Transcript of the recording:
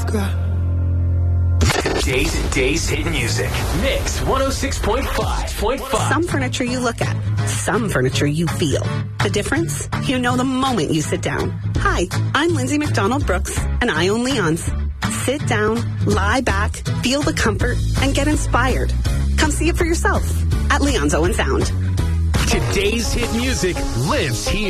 Today's hit music. Mix 106.5. Some furniture you look at, some furniture you feel. The difference? You know the moment you sit down. Hi, I'm Lindsay McDonald Brooks, and I own Leon's. Sit down, lie back, feel the comfort, and get inspired. Come see it for yourself at Leon's Owen Sound. Today's hit music lives here.